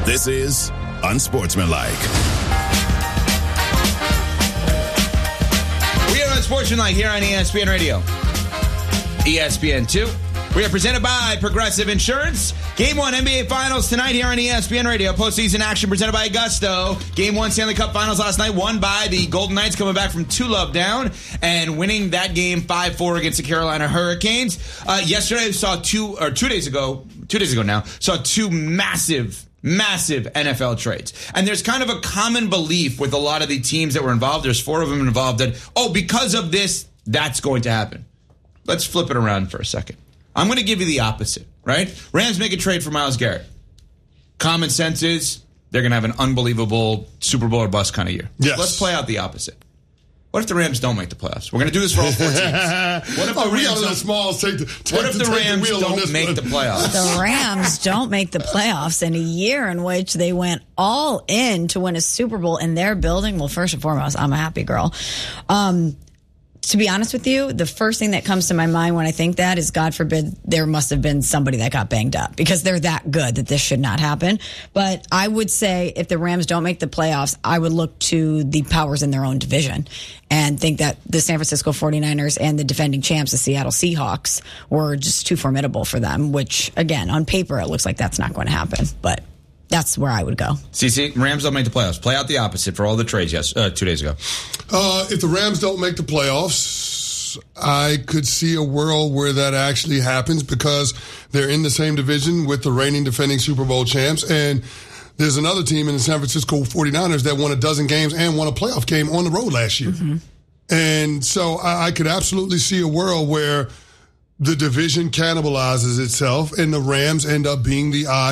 This is Unsportsmanlike. We are Unsportsmanlike here on ESPN Radio. ESPN2. We are presented by Progressive Insurance. Game 1 NBA Finals tonight here on ESPN Radio. Postseason action presented by Augusto. Game 1 Stanley Cup Finals last night won by the Golden Knights, coming back from 2-0 down and winning that game 5-4 against the Carolina Hurricanes. Yesterday we saw 2 days ago now, saw two massive NFL trades. And there's kind of a common belief with a lot of the teams that were involved. There's 4 of them involved that, because of this, that's going to happen. Let's flip it around for a second. I'm going to give you the opposite, right? Rams make a trade for Myles Garrett. Common sense is they're going to have an unbelievable Super Bowl or bust kind of year. Yes. Let's play out the opposite. What if the Rams don't make the playoffs? We're going to do this for all 4 teams. What if the Rams don't make the playoffs? The Rams don't make the playoffs in a year in which they went all in to win a Super Bowl in their building. Well, first and foremost, I'm a happy girl. To be honest with you, the first thing that comes to my mind when I think that is, God forbid, there must have been somebody that got banged up, because they're that good that this should not happen. But I would say if the Rams don't make the playoffs, I would look to the powers in their own division and think that the San Francisco 49ers and the defending champs, the Seattle Seahawks, were just too formidable for them, which, again, on paper, it looks like that's not going to happen. But that's where I would go. CC, Rams don't make the playoffs. Play out the opposite for all the trades 2 days ago. If the Rams don't make the playoffs, I could see a world where that actually happens, because they're in the same division with the reigning defending Super Bowl champs. And there's another team in the San Francisco 49ers that won a dozen games and won a playoff game on the road last year. Mm-hmm. And so I could absolutely see a world where the division cannibalizes itself and the Rams end up being the odd